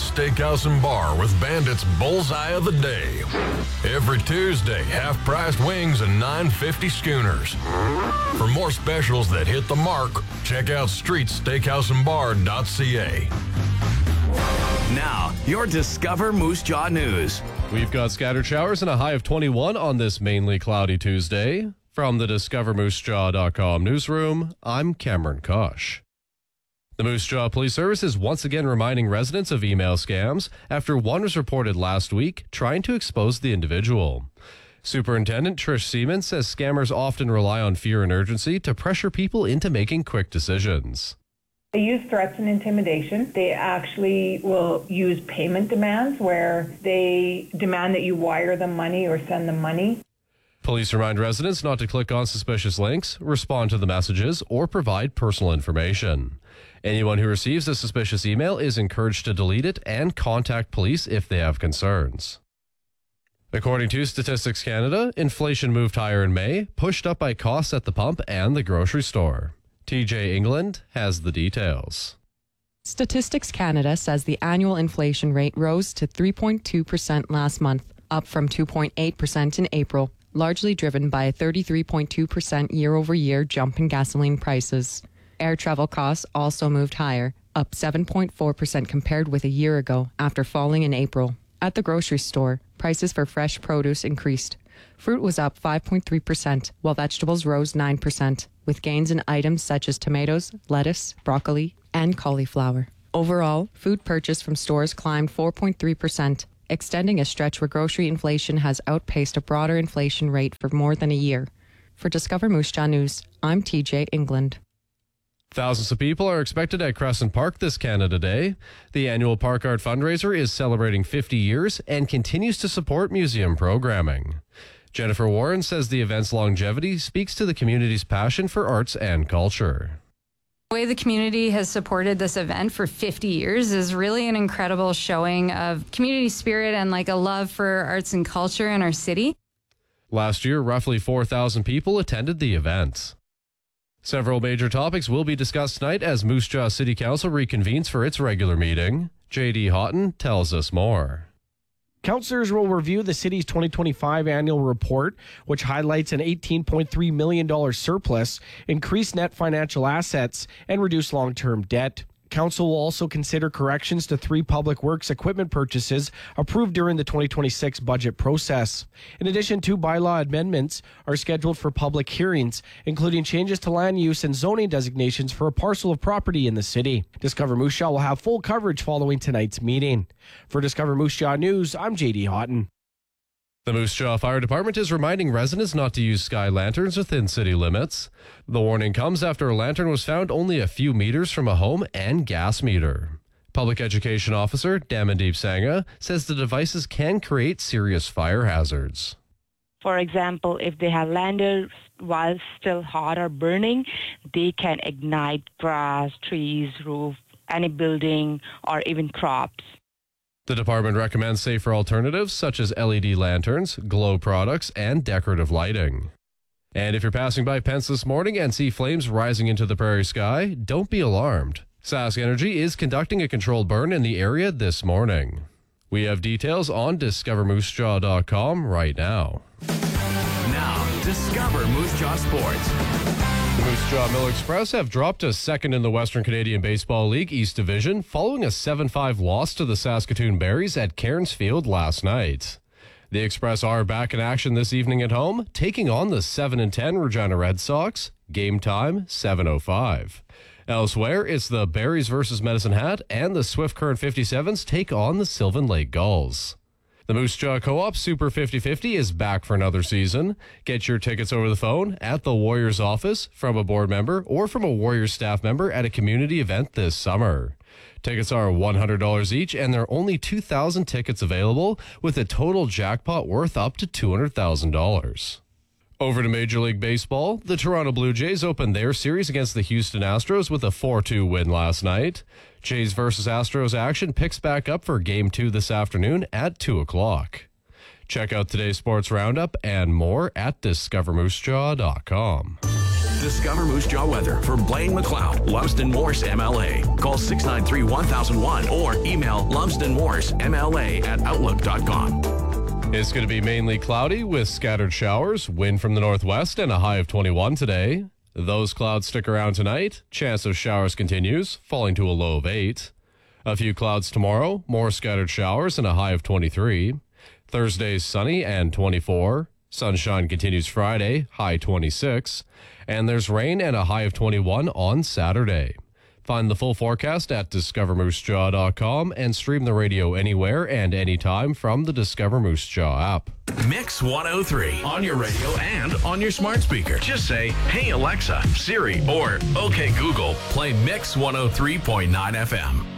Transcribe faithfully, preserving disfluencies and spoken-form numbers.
Street Steakhouse and Bar with Bandit's Bullseye of the Day. Every Tuesday, half-priced wings and nine fifty schooners. For more specials that hit the mark, check out street steakhouse and bar dot c a. Now, your Discover Moose Jaw News. We've got scattered showers and a high of twenty-one on this mainly cloudy Tuesday. From the discover moose jaw dot com newsroom, I'm Cameron Kosh. The Moose Jaw Police Service is once again reminding residents of email scams after one was reported last week trying to expose the individual. Superintendent Trish Seaman says scammers often rely on fear and urgency to pressure people into making quick decisions. They use threats and intimidation. They actually will use payment demands where they demand that you wire them money or send them money. Police remind residents not to click on suspicious links, respond to the messages, or provide personal information. Anyone who receives a suspicious email is encouraged to delete it and contact police if they have concerns. According to Statistics Canada, inflation moved higher in May, pushed up by costs at the pump and the grocery store. T J England has the details. Statistics Canada says the annual inflation rate rose to three point two percent last month, up from two point eight percent in April, largely driven by a thirty-three point two percent year-over-year jump in gasoline prices. Air travel costs also moved higher, up seven point four percent compared with a year ago after falling in April. At the grocery store, prices for fresh produce increased. Fruit was up five point three percent, while vegetables rose nine percent, with gains in items such as tomatoes, lettuce, broccoli, and cauliflower. Overall, food purchase from stores climbed four point three percent, extending a stretch where grocery inflation has outpaced a broader inflation rate for more than a year. For Discover Moose Jaw News, I'm T J England. Thousands of people are expected at Crescent Park this Canada Day. The annual Park Art fundraiser is celebrating fifty years and continues to support museum programming. Jennifer Warren says the event's longevity speaks to the community's passion for arts and culture. The way the community has supported this event for fifty years is really an incredible showing of community spirit and like a love for arts and culture in our city. Last year, roughly four thousand people attended the event. Several major topics will be discussed tonight as Moose Jaw City Council reconvenes for its regular meeting. J D Houghton tells us more. Councillors will review the city's twenty twenty-five annual report, which highlights an eighteen point three million dollars surplus, increased net financial assets, and reduced long-term debt. Council will also consider corrections to three public works equipment purchases approved during the twenty twenty-six budget process. In addition, two bylaw amendments are scheduled for public hearings, including changes to land use and zoning designations for a parcel of property in the city. Discover Moose Jaw will have full coverage following tonight's meeting. For Discover Moose Jaw News, I'm J D Houghton. The Moose Jaw Fire Department is reminding residents not to use sky lanterns within city limits. The warning comes after a lantern was found only a few meters from a home and gas meter. Public Education Officer Damandeep Sangha says the devices can create serious fire hazards. For example, if they have lanterns while still hot or burning, they can ignite grass, trees, roof, any building, or even crops. The department recommends safer alternatives such as L E D lanterns, glow products, and decorative lighting. And if you're passing by Pence this morning and see flames rising into the prairie sky, don't be alarmed. Sask Energy is conducting a controlled burn in the area this morning. We have details on discover moose jaw dot com right now. Now, Discover Moose Jaw Sports. The Moose Jaw Mill Express have dropped to second in the Western Canadian Baseball League East Division following a seven five loss to the Saskatoon Berries at Cairns Field last night. The Express are back in action this evening at home, taking on the seven and ten Regina Red Sox. Game time, seven oh five. Elsewhere, it's the Berries versus Medicine Hat, and the Swift Current fifty-sevens take on the Sylvan Lake Gulls. The Moose Jaw Co-op Super fifty fifty is back for another season. Get your tickets over the phone, at the Warriors office, from a board member, or from a Warriors staff member at a community event this summer. Tickets are one hundred dollars each, and there are only two thousand tickets available, with a total jackpot worth up to two hundred thousand dollars. Over to Major League Baseball, the Toronto Blue Jays opened their series against the Houston Astros with a four two win last night. Jays versus Astros action picks back up for Game two this afternoon at two o'clock. Check out today's sports roundup and more at discover moose jaw dot com. Discover Moose Jaw weather for Blaine McLeod, Lumsden Morse M L A. Call six nine three, one thousand one or email lumsden morse m l a at outlook dot com. It's going to be mainly cloudy with scattered showers, wind from the northwest, and a high of twenty-one today. Those clouds stick around tonight. Chance of showers continues, falling to a low of eight. A few clouds tomorrow, more scattered showers, and a high of twenty-three. Thursday's sunny and twenty-four. Sunshine continues Friday, high twenty-six. And there's rain and a high of twenty-one on Saturday. Find the full forecast at discover moose jaw dot com and stream the radio anywhere and anytime from the Discover Moose Jaw app. Mix one oh three on your radio and on your smart speaker. Just say, "Hey Alexa, Siri," or "Okay Google, play Mix one oh three point nine F M."